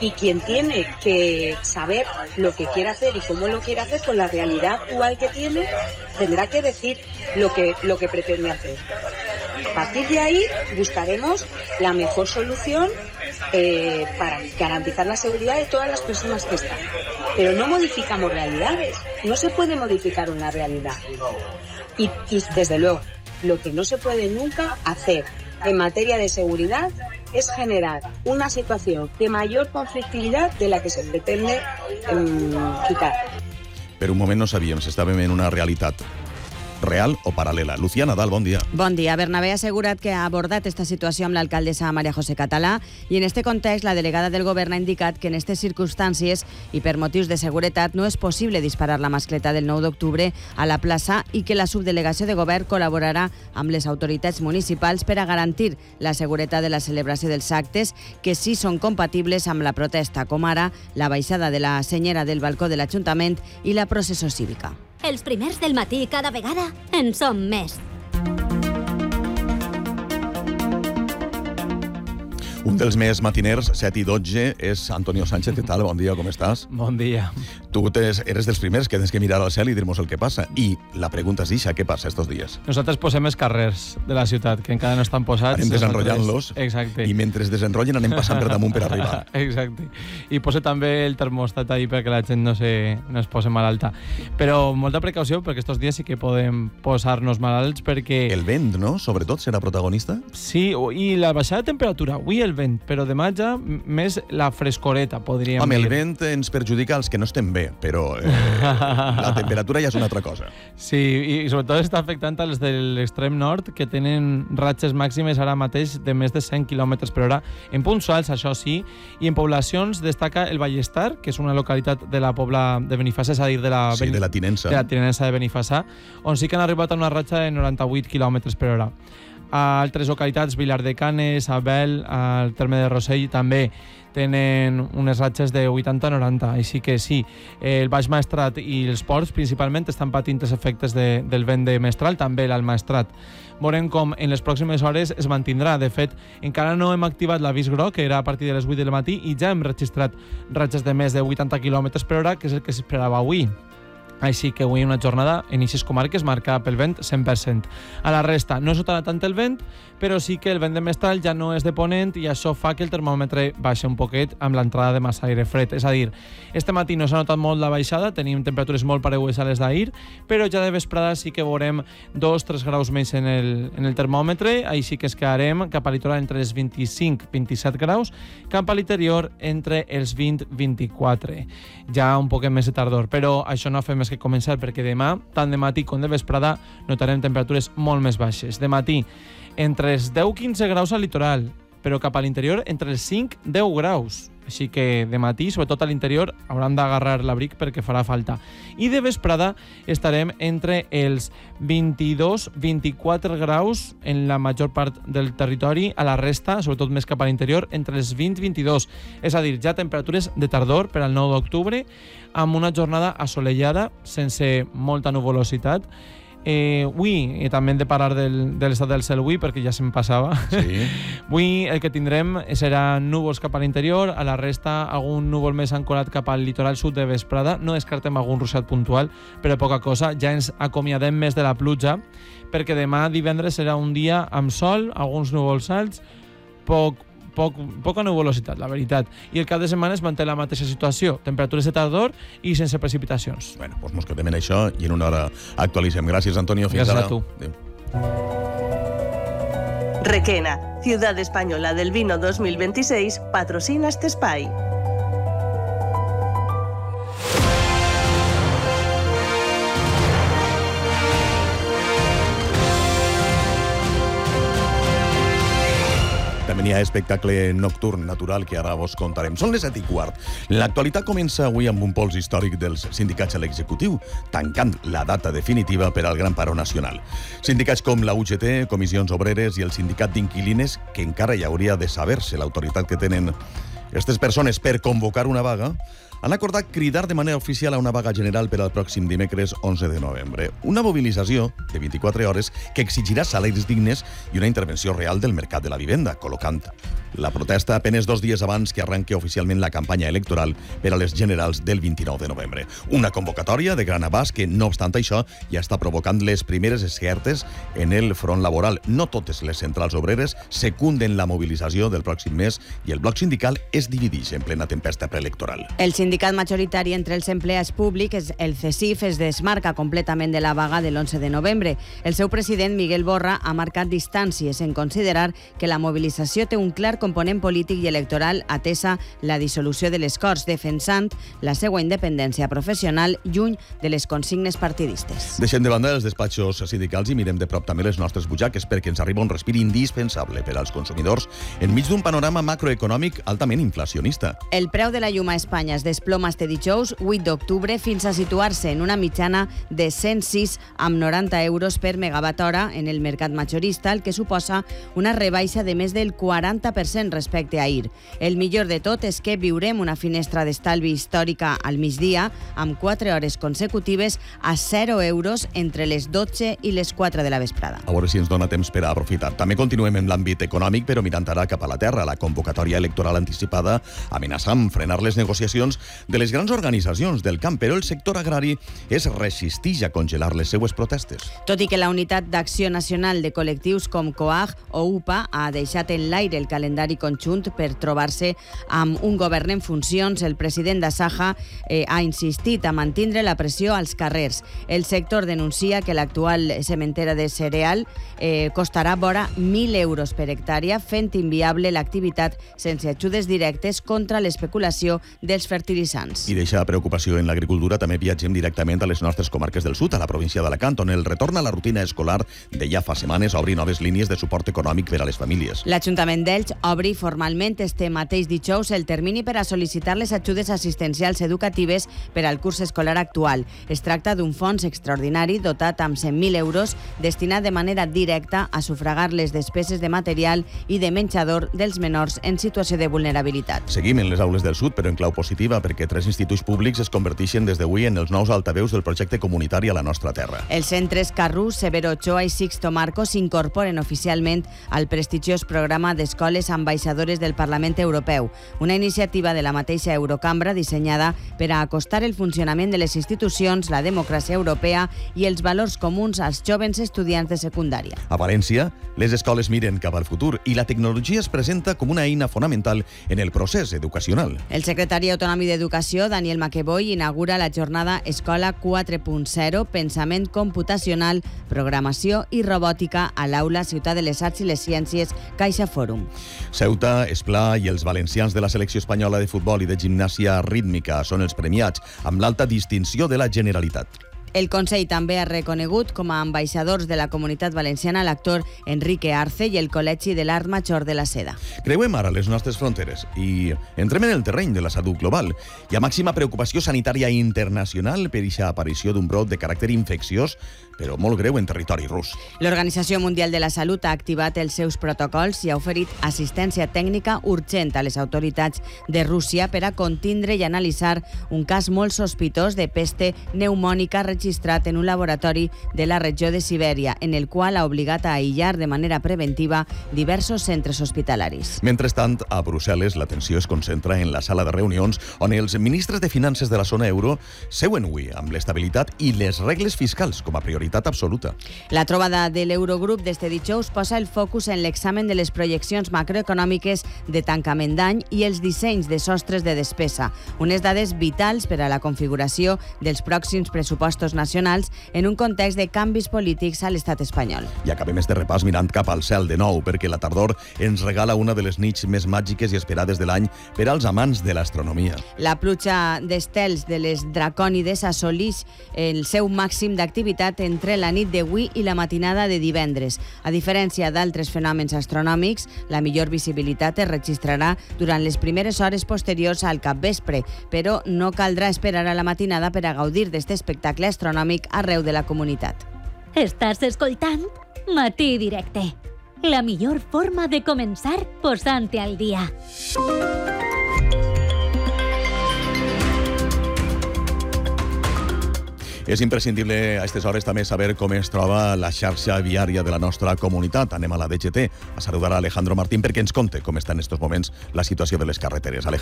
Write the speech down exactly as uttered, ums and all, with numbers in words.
Y quien tiene que saber lo que quiere hacer y cómo lo quiere hacer con la realidad actual que tiene, tendrá que decir lo que, lo que pretende hacer. A partir de ahí buscaremos la mejor solución eh, para garantizar la seguridad de todas las personas que están. Pero no modificamos realidades, no se puede modificar una realidad. Y, y desde luego, lo que no se puede nunca hacer en materia de seguridad es generar una situación de mayor conflictividad de la que se pretende um, quitar. Per un moment no sabíem si estàvem en una realitat real o paral·lela. Lucía Nadal, bon dia. Bon dia. Bernabé ha assegurat que ha abordat esta situació amb l'alcaldessa María José Català i en este context la delegada del govern ha indicat que en aquestes circumstàncies i per motius de seguretat no és possible disparar la mascleta del nou d'octubre a la plaça i que la subdelegació de govern col·laborarà amb les autoritats municipals per a garantir la seguretat de la celebració dels actes que sí són compatibles amb la protesta, com ara la baixada de la senyera del balcó de l'Ajuntament i la processó cívica. Els primers del matí cada vegada en som més. Un dels més matiners, set i dotze, és Antonio Sánchez. Què tal? Bon dia, com estàs? Bon dia. Tu tes, eres dels primers que tens que mirar al cel i dir-nos el que passa. I la pregunta és ixa, què passa estos dies? Nosaltres posem els carrers de la ciutat, que encara no estan posats. Anem desenrotllant-los. Exacte. I mentre desenrotllen anem passant per damunt per arribar. Exacte. I posa també el termòstat ahí perquè la gent no, se, no es posi malalta. Però molta precaució, perquè estos dies sí que podem posar-nos malalts, perquè... El vent, no? Sobretot, serà protagonista? Sí, i la baixada de temperatura. Avui el vent, però demà ja més la frescoreta, podríem Home, dir. Home, el vent ens perjudica als que no estem bé, però eh, la temperatura ja és una altra cosa. Sí, i sobretot està afectant als de l'extrem nord, que tenen ratxes màximes ara mateix de més de cent quilòmetres per hora. En punts alts, això sí, i en poblacions destaca el Vallestar, que és una localitat de la Pobla de Benifassà, és a dir, de la, sí, de la Tinença. De la Tinença de Benifassà, on sí que han arribat a una ratxa de noranta-vuit quilòmetres per hora. A altres localitats, Vilar de Canes, Abel, al terme de Rossell, també tenen unes ratxes de vuitanta a noranta. Així que sí, el Baix Maestrat i els ports principalment estan patint els efectes de, del vent de mestral, també l'Alt Maestrat. Veurem com en les pròximes hores es mantindrà. De fet, encara no hem activat l'avís groc, que era a partir de les vuit del matí, i ja hem registrat ratxes de més de vuitanta quilòmetres per hora, que és el que s'esperava avui. Així que avui una jornada en aquestes comarques marcada pel vent cent per cent. A la resta no sotarà tant el vent, però sí que el vent de mestral ja no és de ponent i això fa que el termòmetre baixa un poquet amb l'entrada de massa aire fred. És a dir, este matí no s'ha notat molt la baixada, tenim temperatures molt pareues a les d'ahir, però ja de vesprada sí que veurem dos tres graus més en el, en el termòmetre, així que es quedarem cap a litoral entre els vint-i-cinc a vint-i-set graus, cap a l'interior entre els vint a vint-i-quatre. Ja un poquet més de tardor, però això no fa més que començar, perquè demà, tant de matí com de vesprada, notarem temperatures molt més baixes. De matí, entre els deu a quinze graus al litoral, però cap a l'interior entre els cinc a deu graus. Així que de matí, sobretot a l'interior, hauran d'agarrar l'abric perquè farà falta. I de vesprada estarem entre els vint-i-dos a vint-i-quatre graus en la major part del territori, a la resta, sobretot més cap a l'interior, entre els vint a vint-i-dos. És a dir, ja temperatures de tardor per al nou d'octubre, amb una jornada assolellada, sense molta nuvolositat. Eh, avui, i també hem de parlar del, de l'estat del cel avui, perquè ja se'm passava. Sí. Avui el que tindrem serà núvols cap a l'interior, a la resta algun núvol més ancorat cap al litoral sud de vesprada. No descartem algun ruixat puntual, però poca cosa. Ja ens acomiadem més de la pluja, perquè demà divendres serà un dia amb sol, alguns núvols alts, poc Poc, poca nuvolositat, la veritat. I el cap de setmana es manté la mateixa situació. Temperatures de tardor i sense precipitacions. Bueno, doncs mos quedem en això i en una hora actualitzem. Gràcies, Antonio. Fins Gràcies ara. a tu. Adéu. Requena, Ciudad Española del Vino dos mil veintiséis, patrocina este espai. També hi ha espectacle nocturn natural que ara vos contarem. Són les set i quart. L'actualitat comença avui amb un pols històric dels sindicats a l'executiu, tancant la data definitiva per al Gran Paro Nacional. Sindicats com la U G T, Comissions Obreres i el Sindicat d'Inquilines, que encara hi hauria de saber-se l'autoritat que tenen aquestes persones per convocar una vaga, han acordat cridar de manera oficial a una vaga general per al pròxim dimecres onze de novembre. Una mobilització de vint-i-quatre hores que exigirà salaris dignes i una intervenció real del mercat de la vivenda, col·locant la protesta apenas dos dies abans que arranqui oficialment la campanya electoral per a les generals del vint-i-nou de novembre. Una convocatòria de gran abast que, no obstant això, ja està provocant les primeres esquerdes en el front laboral. No totes les centrals obreres secunden la mobilització del pròxim mes i el bloc sindical es divideix en plena tempesta preelectoral. El sindicat majoritari entre els empleats públics, el C E S I F, es desmarca completament de la vaga de l'onze de novembre. El seu president, Miguel Borra, ha marcat distàncies en considerar que la mobilització té un clar component polític i electoral atesa la dissolució de les Corts, defensant la seva independència professional lluny de les consignes partidistes. Deixem de banda els despatxos sindicals i mirem de prop també les nostres butxaques perquè ens arriba un respir indispensable per als consumidors enmig d'un panorama macroeconòmic altament inflacionista. El preu de la llum a Espanya es desploma este dijous, vuit d'octubre, fins a situar-se en una mitjana de cent sis amb noranta euros per megawatt hora en el mercat majorista, el que suposa una rebaixa de més del quaranta per cent respecte a ahir. El millor de tot és que viurem una finestra d'estalvi històrica al migdia amb quatre hores consecutives a zero euros entre les dotze i les quatre de la vesprada. A veure si ens dona temps per a aprofitar. També continuem en l'àmbit econòmic, però mirant ara cap a la terra. La convocatòria electoral anticipada amenaça amb frenar les negociacions de les grans organitzacions del camp, però el sector agrari es resisteix a congelar les seues protestes. Tot i que la Unitat d'Acció Nacional de col·lectius com COAG o U P A ha deixat en l'aire el calendari conjunt per trobar-se amb un govern en funcions, el president d'Asaja eh, ha insistit a mantindre la pressió als carrers. El sector denuncia que l'actual sementera de cereal eh, costarà vora mil euros per hectàrea, fent inviable l'activitat sense ajudes directes contra l'especulació dels fertilitzants. I deixa preocupació en l'agricultura, també viatgem directament a les nostres comarques del sud, a la província d'Alacant, on el retorn a la rutina escolar de ja fa setmanes obri noves línies de suport econòmic per a les famílies. L'Ajuntament d'Elx obri formalment este mateix dijous el termini per a sol·licitar les ajudes assistencials educatives per al curs escolar actual. Es tracta d'un fons extraordinari dotat amb cent mil euros destinat de manera directa a sufragar les despeses de material i de menjador dels menors en situació de vulnerabilitat. Seguim en les aules del sud, però en clau positiva, perquè tres instituts públics es converteixen des d'avui en els nous altaveus del projecte comunitari a la nostra terra. Els centres Carrús, Severo Ochoa i Sixto Marcos s'incorporen oficialment al prestigiós programa d'escoles ambaixadores del Parlament Europeu, una iniciativa de la mateixa Eurocambra dissenyada per a acostar el funcionament de les institucions, la democràcia europea i els valors comuns als jovens estudiants de secundària. A València, les escoles miren cap al futur i la tecnologia es presenta com una eina fonamental en el procés educacional. El secretari autonòmic d'Educació, Daniel Maqueboy, inaugura la jornada Escola quatre punt zero, Pensament computacional, Programació i Robòtica a l'Aula Ciutat de les Arts i les Ciències Caixa Fòrum. Ceuta, Esplà i els valencians de la selecció espanyola de futbol i de gimnàsia rítmica són els premiats amb l'alta distinció de la Generalitat. El Consell també ha reconegut com a ambaixadors de la Comunitat Valenciana l'actor Enrique Arce i el Col·legi de l'Art Major de la Seda. Creuem ara les nostres fronteres i entrem en el terreny de la salut global. Hi ha màxima preocupació sanitària internacional per aquesta aparició d'un brot de caràcter infecciós, però molt greu en territori rus. L'Organització Mundial de la Salut ha activat els seus protocols i ha oferit assistència tècnica urgent a les autoritats de Rússia per a contindre i analitzar un cas molt sospitós de peste pneumònica registrat en un laboratori de la regió de Sibèria, en el qual ha obligat a aïllar de manera preventiva diversos centres hospitalaris. Mentrestant, a Brussel·les, l'atenció es concentra en la sala de reunions on els ministres de finances de la zona euro seuen avui amb l'estabilitat i les regles fiscals com a prioritat absoluta. La trobada de l'Eurogrup d'este dijous posa el focus en l'examen de les projeccions macroeconòmiques de tancament d'any i els dissenys de sostres de despesa, unes dades vitals per a la configuració dels pròxims pressupostos nacionals en un context de canvis polítics a l'estat espanyol. I acabem este repàs mirant cap al cel de nou, perquè la tardor ens regala una de les nits més màgiques i esperades de l'any per als amants de l'astronomia. La pluja d'estels de les dracònides assoleix el seu màxim d'activitat entre la nit d'avui i la matinada de divendres. A diferència d'altres fenòmens astronòmics, la millor visibilitat es registrarà durant les primeres hores posteriors al capvespre, però no caldrà esperar a la matinada per a gaudir d'aquest espectacle astronòmic arreu de la comunitat. Estàs escoltant Matí Directe, la millor forma de començar posant-te al dia. És imprescindible a aquestes hores també saber com es troba la xarxa viària de la nostra comunitat. Anem a la D G T a saludar a Alejandro Martín perquè ens conte com està en aquests moments la situació de les carreteres. Alejandro.